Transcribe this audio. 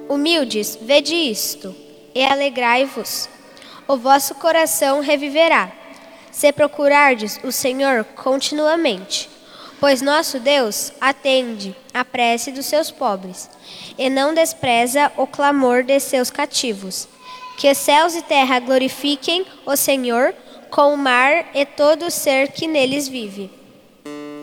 Humildes, vede isto, e alegrai-vos. O vosso coração reviverá, se procurardes o Senhor continuamente. Pois nosso Deus atende à prece dos seus pobres, e não despreza o clamor de seus cativos. Que céus e terra glorifiquem o Senhor, com o mar e todo ser que neles vive.